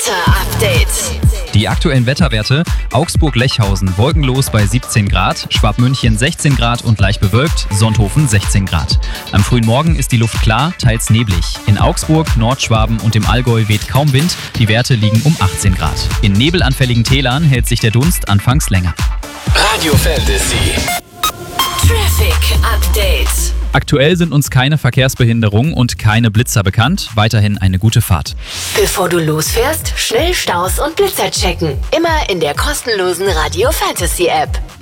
Wetter-Update. Die aktuellen Wetterwerte: Augsburg-Lechhausen wolkenlos bei 17 Grad, Schwabmünchen 16 Grad und leicht bewölkt, Sonthofen 16 Grad. Am frühen Morgen ist die Luft klar, teils neblig. In Augsburg, Nordschwaben und im Allgäu weht kaum Wind, die Werte liegen um 18 Grad. In nebelanfälligen Tälern hält sich der Dunst anfangs länger. Radio Fantasy. Traffic Update. Aktuell sind uns keine Verkehrsbehinderungen und keine Blitzer bekannt. Weiterhin eine gute Fahrt. Bevor du losfährst, schnell Staus und Blitzer checken. Immer in der kostenlosen Radio Fantasy App.